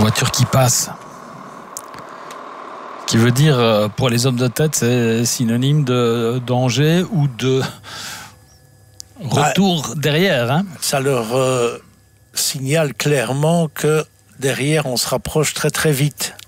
voiture qui passe. Qui veut dire, pour les hommes de tête, c'est synonyme de danger ou de retour derrière. Hein. Ça leur signale clairement que derrière, on se rapproche très très vite.